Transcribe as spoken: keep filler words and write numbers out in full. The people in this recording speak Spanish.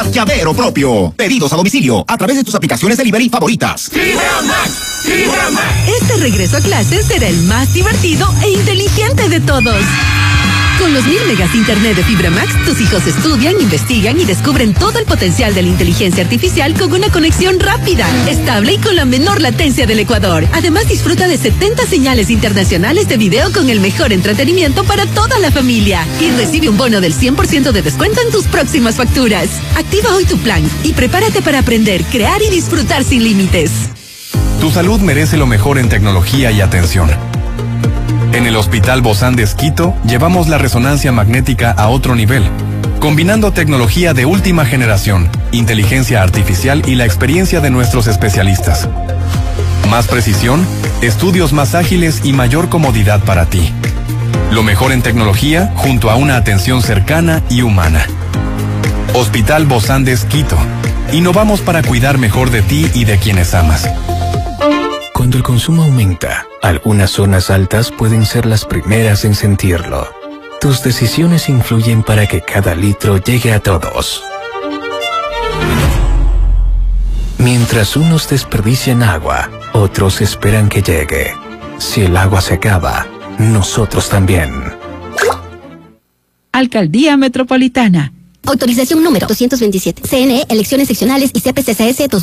llavero propio. Pedidos a domicilio a través de tus aplicaciones delivery favoritas. Fibra Max, Fibra Max. Este regreso a clases será el más divertido e inteligente de todos. Con los mil megas de internet de Fibra Max, tus hijos estudian, investigan y descubren todo el potencial de la inteligencia artificial con una conexión rápida, estable y con la menor latencia del Ecuador. Además, disfruta de setenta señales internacionales de video con el mejor entretenimiento para toda la familia. Y recibe un bono del cien por ciento de descuento en tus próximas facturas. Activa hoy tu plan y prepárate para aprender, crear y disfrutar sin límites. Tu salud merece lo mejor en tecnología y atención. En el Hospital Bozán de Quito llevamos la resonancia magnética a otro nivel, combinando tecnología de última generación, inteligencia artificial y la experiencia de nuestros especialistas. Más precisión, estudios más ágiles y mayor comodidad para ti. Lo mejor en tecnología junto a una atención cercana y humana. Hospital Bozán de Quito. Innovamos para cuidar mejor de ti y de quienes amas. Cuando el consumo aumenta, algunas zonas altas pueden ser las primeras en sentirlo. Tus decisiones influyen para que cada litro llegue a todos. Mientras unos desperdician agua, otros esperan que llegue. Si el agua se acaba, nosotros también. Alcaldía Metropolitana. Autorización número doscientos veintisiete. C N E, elecciones seccionales y C P C C S dos mil